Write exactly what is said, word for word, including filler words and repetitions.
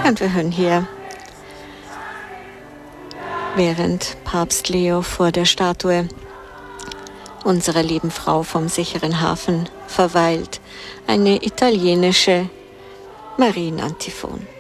Und wir hören hier, während Papst Leo vor der Statue unserer lieben Frau vom sicheren Hafen verweilt, eine italienische Marienantiphon.